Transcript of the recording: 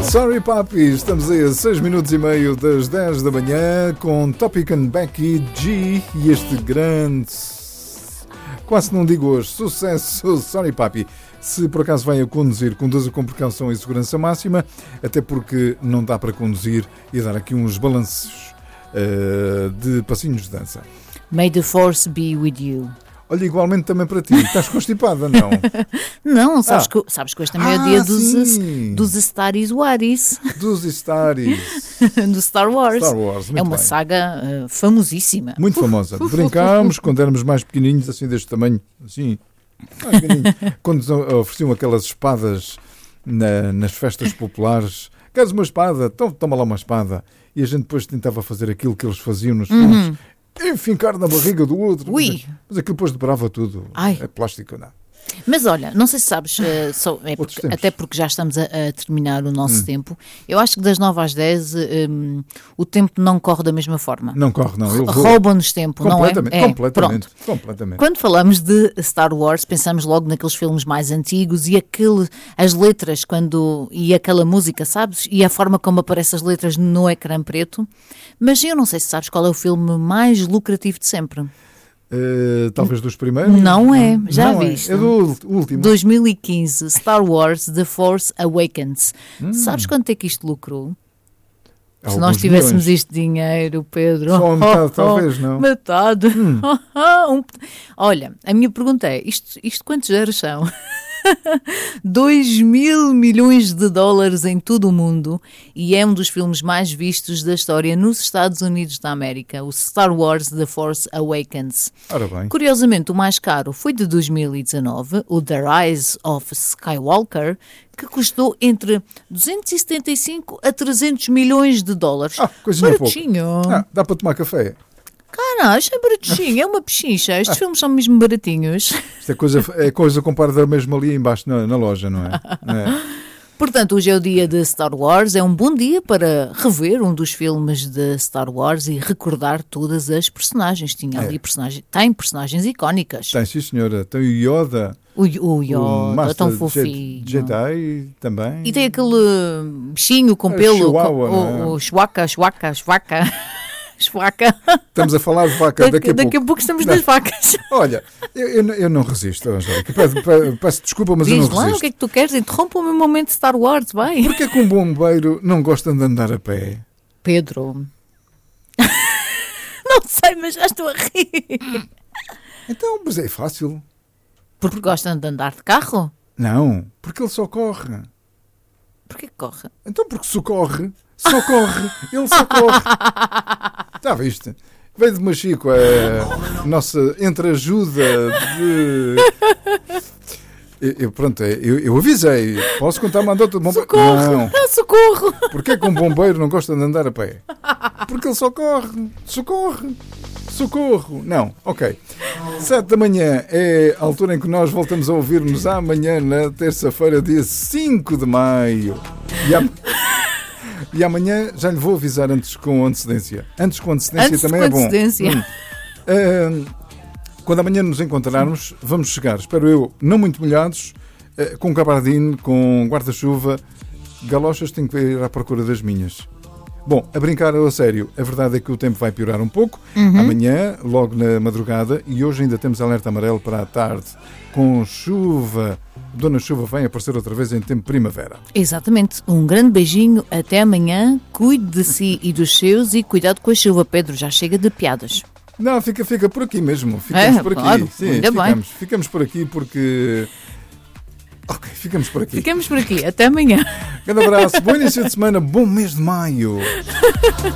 Sorry Papi, estamos aí a 6 minutos e meio das 10 da manhã com Topic and Becky G e este grande, quase não digo hoje, sucesso, Sorry Papi. Se por acaso vai a conduzir, conduza com precaução e segurança máxima, até porque não dá para conduzir e dar aqui uns balanços de passinhos de dança. May the force be with you. Olha, igualmente também para ti. Estás constipada, não? Não, sabes que hoje também é o dia dos Staris Waris. Dos Staris. Do Star Wars. Star Wars, muito é uma bem. saga famosíssima. Muito famosa. Brincámos quando éramos mais pequenininhos, assim deste tamanho, assim, mais pequenininho. Quando nos ofereciam aquelas espadas nas festas populares. Queres uma espada? Então toma lá uma espada. E a gente depois tentava fazer aquilo que eles faziam nos filmes. Enfincar na barriga do outro. Ui. Mas aquilo depois dobrava tudo. Ai. É plástico, não. Mas olha, não sei se sabes, até porque já estamos a terminar o nosso tempo, eu acho que das 9 às 10 o tempo não corre da mesma forma. Não corre, não. Rouba-nos tempo, não é? Completamente. Quando falamos de Star Wars, pensamos logo naqueles filmes mais antigos e as letras e aquela música, sabes? E a forma como aparecem as letras no ecrã preto. Mas eu não sei se sabes qual é o filme mais lucrativo de sempre. Talvez dos primeiros? Não é, já viste. É do último. 2015, Star Wars The Force Awakens. Sabes quanto é que isto lucrou? Se nós tivéssemos milhões. Este dinheiro, Pedro. Só metade, talvez, não? Metade. Olha, a minha pergunta é, isto quantos zeros são? 2 mil milhões de dólares em todo o mundo e é um dos filmes mais vistos da história nos Estados Unidos da América, o Star Wars The Force Awakens. Ora bem. Curiosamente, o mais caro foi de 2019, o The Rise of Skywalker, que custou entre 275 a 300 milhões de dólares. Coisinha baratinho. pouco. Dá para tomar café. Cara, isto é baratinho, é uma pechincha. Estes filmes são mesmo baratinhos. Isto é coisa comparada mesmo ali embaixo na loja, não é? Portanto, hoje é o dia de Star Wars. É um bom dia para rever um dos filmes de Star Wars e recordar todas as personagens. Tinha ali tem personagens icónicas. Tem, sim, senhora. Tem o Yoda. O Yoda, tão fofinho. Jedi também. E tem aquele bichinho com pelo. Chihuahua, o Chewbacca. Estamos a falar de vaca daqui a pouco estamos nas vacas. Olha, eu não resisto, Angélica. Peço desculpa, mas eu não resisto. Diz lá o que é que tu queres? Interrompa o meu momento de Star Wars, vai. Porquê é que um bombeiro não gosta de andar a pé? Pedro. Não sei, mas já estou a rir. Então, mas é fácil. Porque gostam de andar de carro? Não, porque ele socorre. Porquê que corre? Então porque socorre. Ele socorre. Já viste? Veio de Machico a nossa entreajuda de... Eu avisei. Posso contar uma andota de bombeiro? Socorro! Não. Socorro! Porquê que um bombeiro não gosta de andar a pé? Porque ele socorre. Socorro! Não, ok. 7 da manhã é a altura em que nós voltamos a ouvir-nos amanhã, na terça-feira, dia 5 de maio. E amanhã já lhe vou avisar antes com antecedência. Antes com antecedência também é bom. Quando amanhã nos encontrarmos, vamos chegar, espero eu, não muito molhados, com gabardine, com guarda-chuva. Galochas, tenho que ir à procura das minhas. Bom, a brincar a sério, a verdade é que o tempo vai piorar um pouco. Amanhã, logo na madrugada, e hoje ainda temos alerta amarelo para a tarde, com chuva. Dona Chuva vem aparecer outra vez em tempo primavera. Exatamente. Um grande beijinho, até amanhã. Cuide de si e dos seus e cuidado com a chuva, Pedro. Já chega de piadas. Não, fica por aqui mesmo. Ficamos por aqui. Claro, sim, ainda bem. Ficamos por aqui porque... Ok, ficamos por aqui. Ficamos por aqui. Até amanhã. Grande abraço. Bom início de semana. Bom mês de maio.